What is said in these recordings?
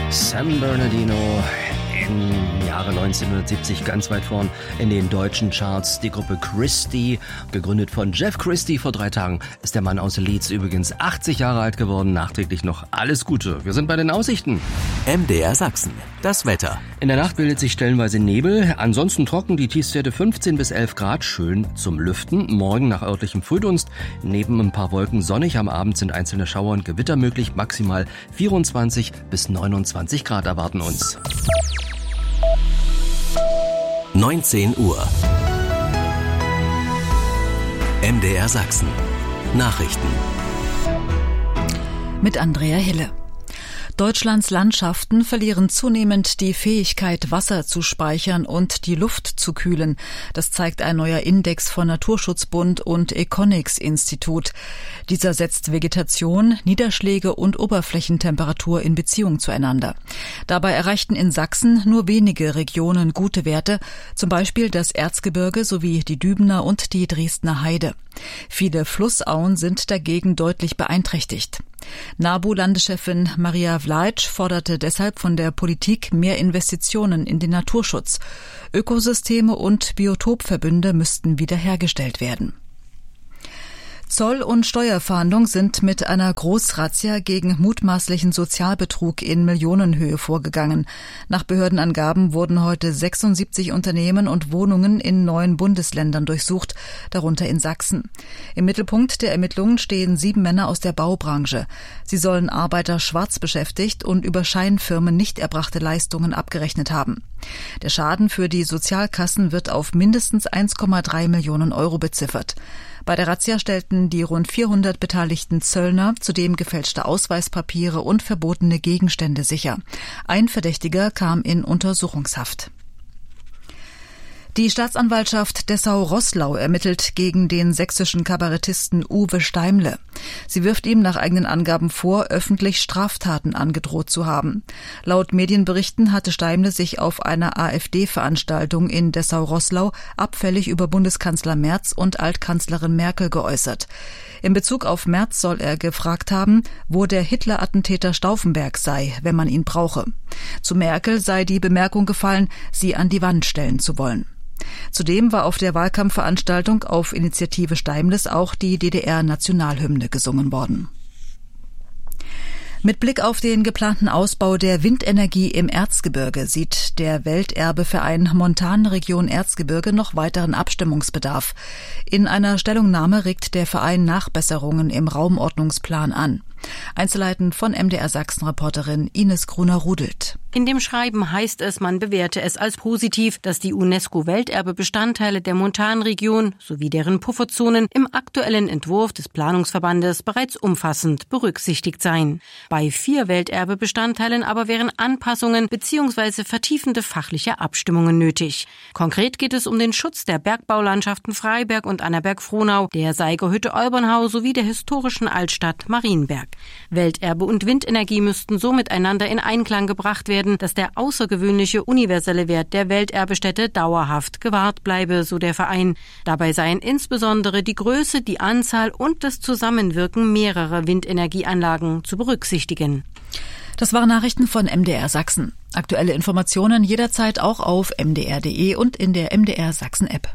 San Bernardino im Jahre 1970 ganz weit vorn in den deutschen Charts. Die Gruppe Christie, gegründet von Jeff Christie vor 3 Tagen, ist der Mann aus Leeds, übrigens 80 Jahre alt geworden. Nachträglich noch alles Gute. Wir sind bei den Aussichten. MDR Sachsen, das Wetter. In der Nacht bildet sich stellenweise Nebel, ansonsten trocken, die Tiefstwerte 15 bis 11 Grad, schön zum Lüften. Morgen nach örtlichem Frühdunst, neben ein paar Wolken sonnig, am Abend sind einzelne Schauer und Gewitter möglich, maximal 24 bis 29 Grad erwarten uns. 19 Uhr. MDR Sachsen. Nachrichten. Mit Andrea Hille. Deutschlands Landschaften verlieren zunehmend die Fähigkeit, Wasser zu speichern und die Luft zu kühlen. Das zeigt ein neuer Index von Naturschutzbund und Econics-Institut. Dieser setzt Vegetation, Niederschläge und Oberflächentemperatur in Beziehung zueinander. Dabei erreichten in Sachsen nur wenige Regionen gute Werte, zum Beispiel das Erzgebirge sowie die Dübener und die Dresdner Heide. Viele Flussauen sind dagegen deutlich beeinträchtigt. NABU-Landeschefin Maria Vlaitsch forderte deshalb von der Politik mehr Investitionen in den Naturschutz. Ökosysteme und Biotopverbünde müssten wiederhergestellt werden. Zoll- und Steuerfahndung sind mit einer Großrazzia gegen mutmaßlichen Sozialbetrug in Millionenhöhe vorgegangen. Nach Behördenangaben wurden heute 76 Unternehmen und Wohnungen in 9 Bundesländern durchsucht, darunter in Sachsen. Im Mittelpunkt der Ermittlungen stehen 7 Männer aus der Baubranche. Sie sollen Arbeiter schwarz beschäftigt und über Scheinfirmen nicht erbrachte Leistungen abgerechnet haben. Der Schaden für die Sozialkassen wird auf mindestens 1,3 Millionen Euro beziffert. Bei der Razzia stellten die rund 400 beteiligten Zöllner zudem gefälschte Ausweispapiere und verbotene Gegenstände sicher. Ein Verdächtiger kam in Untersuchungshaft. Die Staatsanwaltschaft Dessau-Roßlau ermittelt gegen den sächsischen Kabarettisten Uwe Steimle. Sie wirft ihm nach eigenen Angaben vor, öffentlich Straftaten angedroht zu haben. Laut Medienberichten hatte Steimle sich auf einer AfD-Veranstaltung in Dessau-Roßlau abfällig über Bundeskanzler Merz und Altkanzlerin Merkel geäußert. In Bezug auf Merz soll er gefragt haben, wo der Hitler-Attentäter Stauffenberg sei, wenn man ihn brauche. Zu Merkel sei die Bemerkung gefallen, sie an die Wand stellen zu wollen. Zudem war auf der Wahlkampfveranstaltung auf Initiative Steimles auch die DDR-Nationalhymne gesungen worden. Mit Blick auf den geplanten Ausbau der Windenergie im Erzgebirge sieht der Welterbeverein Montanregion Erzgebirge noch weiteren Abstimmungsbedarf. In einer Stellungnahme regt der Verein Nachbesserungen im Raumordnungsplan an. Einzelheiten von MDR Sachsen-Reporterin Ines Gruner-Rudelt. In dem Schreiben heißt es, man bewerte es als positiv, dass die UNESCO-Welterbe-Bestandteile der Montanregion sowie deren Pufferzonen im aktuellen Entwurf des Planungsverbandes bereits umfassend berücksichtigt seien. Bei 4 Welterbe-Bestandteilen aber wären Anpassungen bzw. vertiefende fachliche Abstimmungen nötig. Konkret geht es um den Schutz der Bergbaulandschaften Freiberg und Annaberg-Frohnau, der Seigerhütte-Olbernhau sowie der historischen Altstadt Marienberg. Welterbe und Windenergie müssten so miteinander in Einklang gebracht werden, dass der außergewöhnliche universelle Wert der Welterbestätte dauerhaft gewahrt bleibe, so der Verein. Dabei seien insbesondere die Größe, die Anzahl und das Zusammenwirken mehrerer Windenergieanlagen zu berücksichtigen. Das waren Nachrichten von MDR Sachsen. Aktuelle Informationen jederzeit auch auf mdr.de und in der MDR Sachsen App.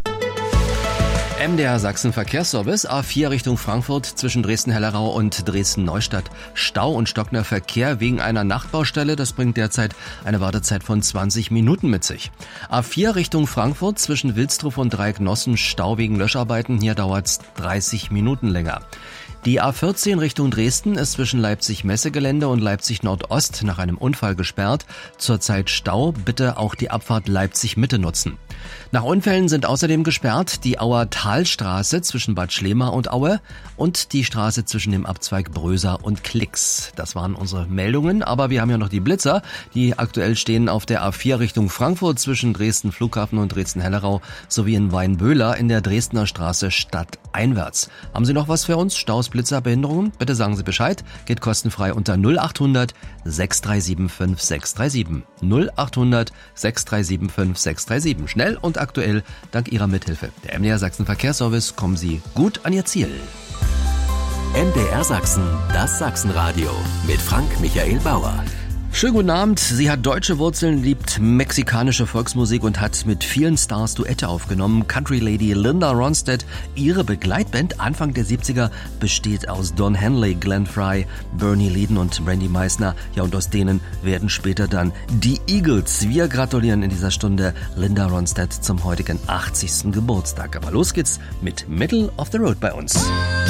MDR Sachsen Verkehrsservice, A4 Richtung Frankfurt zwischen Dresden-Hellerau und Dresden-Neustadt. Stau und stockender Verkehr wegen einer Nachtbaustelle. Das bringt derzeit eine Wartezeit von 20 Minuten mit sich. A4 Richtung Frankfurt zwischen Wilsdruf und Dreiecknossen. Stau wegen Löscharbeiten. Hier dauert's 30 Minuten länger. Die A14 Richtung Dresden ist zwischen Leipzig-Messegelände und Leipzig-Nordost nach einem Unfall gesperrt. Zurzeit Stau, bitte auch die Abfahrt Leipzig-Mitte nutzen. Nach Unfällen sind außerdem gesperrt die Auer Talstraße zwischen Bad Schlema und Aue und die Straße zwischen dem Abzweig Bröser und Klix. Das waren unsere Meldungen, aber wir haben ja noch die Blitzer, die aktuell stehen auf der A4 Richtung Frankfurt zwischen Dresden Flughafen und Dresden-Hellerau sowie in Weinböhler in der Dresdner Straße stadteinwärts. Haben Sie noch was für uns? Staus, Blitzer, Behinderungen? Bitte sagen Sie Bescheid. Geht kostenfrei unter 0800 637 5637. 0800 637 5637. Schnell und aktuell dank Ihrer Mithilfe. Der MDR Sachsen Verkehrsservice, kommen Sie gut an Ihr Ziel. MDR Sachsen, das Sachsenradio mit Frank Michael Bauer. Schönen guten Abend. Sie hat deutsche Wurzeln, liebt mexikanische Volksmusik und hat mit vielen Stars Duette aufgenommen. Country Lady Linda Ronstadt. Ihre Begleitband Anfang der 70er besteht aus Don Henley, Glenn Frey, Bernie Leadon und Randy Meisner. Ja, und aus denen werden später dann die Eagles. Wir gratulieren in dieser Stunde Linda Ronstadt zum heutigen 80. Geburtstag. Aber los geht's mit Middle of the Road bei uns.